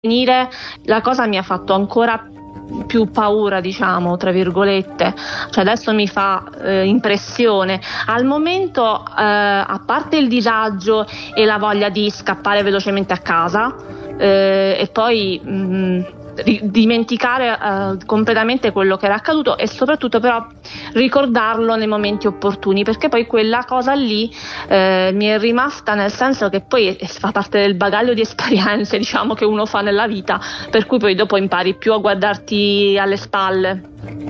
Venire, la cosa mi ha fatto ancora più paura, diciamo, tra virgolette, cioè adesso mi fa impressione. Al momento, a parte il disagio e la voglia di scappare velocemente a casa e poi dimenticare completamente quello che era accaduto e soprattutto però ricordarlo nei momenti opportuni, perché poi quella cosa lì mi è rimasta, nel senso che poi fa parte del bagaglio di esperienze, diciamo, che uno fa nella vita, per cui poi dopo impari più a guardarti alle spalle.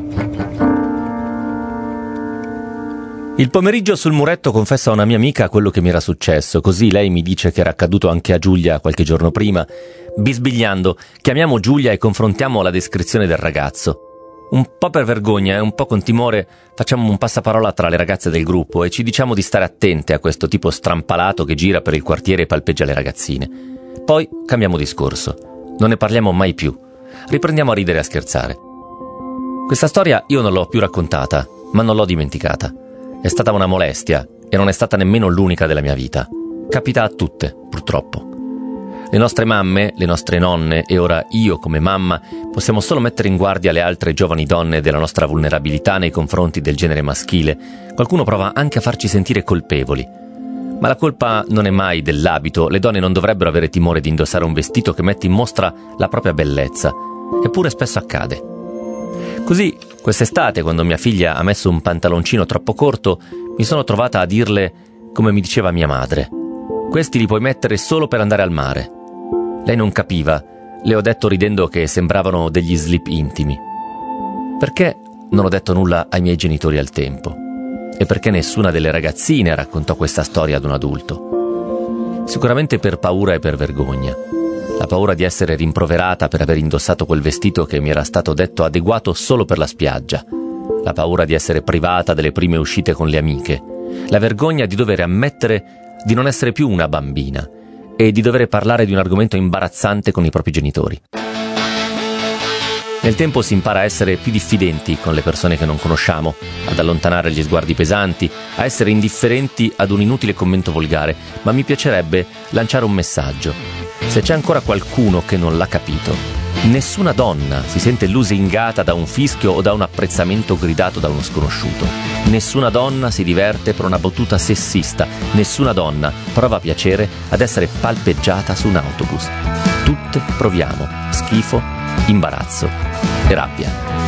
Il pomeriggio sul muretto confessa a una mia amica quello che mi era successo, così lei mi dice che era accaduto anche a Giulia qualche giorno prima. Bisbigliando, chiamiamo Giulia e confrontiamo la descrizione del ragazzo. Un po' per vergogna e un po' con timore facciamo un passaparola tra le ragazze del gruppo e ci diciamo di stare attente a questo tipo strampalato che gira per il quartiere e palpeggia le ragazzine. Poi cambiamo discorso. Non ne parliamo mai più. Riprendiamo a ridere e a scherzare. Questa storia io non l'ho più raccontata, ma non l'ho dimenticata. È stata una molestia e non è stata nemmeno l'unica della mia vita. Capita a tutte, purtroppo. Le nostre mamme, le nostre nonne e ora io come mamma possiamo solo mettere in guardia le altre giovani donne della nostra vulnerabilità nei confronti del genere maschile. Qualcuno prova anche a farci sentire colpevoli. Ma la colpa non è mai dell'abito, le donne non dovrebbero avere timore di indossare un vestito che mette in mostra la propria bellezza. Eppure spesso accade. Così, quest'estate, quando mia figlia ha messo un pantaloncino troppo corto, mi sono trovata a dirle, come mi diceva mia madre: questi li puoi mettere solo per andare al mare. Lei non capiva, le ho detto ridendo che sembravano degli slip intimi. Perché non ho detto nulla ai miei genitori al tempo? E perché nessuna delle ragazzine raccontò questa storia ad un adulto? Sicuramente per paura e per vergogna. La paura di essere rimproverata per aver indossato quel vestito che mi era stato detto adeguato solo per la spiaggia. La paura di essere privata delle prime uscite con le amiche. La vergogna di dover ammettere di non essere più una bambina e di dover parlare di un argomento imbarazzante con i propri genitori. Nel tempo si impara a essere più diffidenti con le persone che non conosciamo, ad allontanare gli sguardi pesanti, a essere indifferenti ad un inutile commento volgare, ma mi piacerebbe lanciare un messaggio. Se c'è ancora qualcuno che non l'ha capito, nessuna donna si sente lusingata da un fischio o da un apprezzamento gridato da uno sconosciuto. Nessuna donna si diverte per una battuta sessista. Nessuna donna prova piacere ad essere palpeggiata su un autobus. Tutte proviamo schifo, imbarazzo e rabbia.